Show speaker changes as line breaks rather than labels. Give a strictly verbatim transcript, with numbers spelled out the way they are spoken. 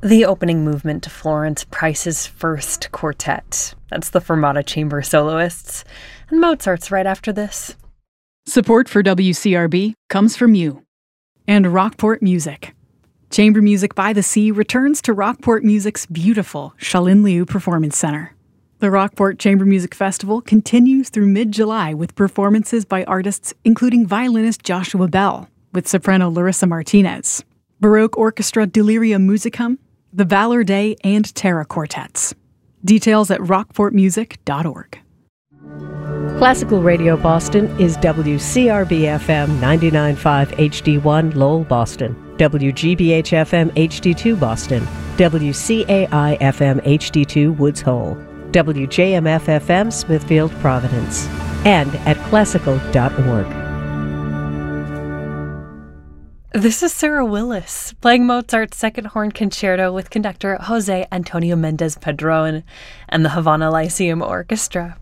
The opening movement to Florence Price's First Quartet. That's the Fermata Chamber Soloists. And Mozart's right after this.
Support for W C R B comes from you. And Rockport Music. Chamber Music by the Sea returns to Rockport Music's beautiful Shalin Liu Performance Center. The Rockport Chamber Music Festival continues through mid-July with performances by artists including violinist Joshua Bell, with soprano Larissa Martinez, Baroque Orchestra Delirium Musicum, the Valor Day and Terra Quartets. Details at rockport music dot org.
Classical Radio Boston is W C R B F M ninety-nine point five H D one Lowell, Boston, W G B H F M H D two Boston, W C A I F M H D two Woods Hole, W J M F F M Smithfield, Providence, and at classical dot org.
This is Sarah Willis, playing Mozart's Second Horn Concerto with conductor Jose Antonio Mendez Padron and the Havana Lyceum Orchestra.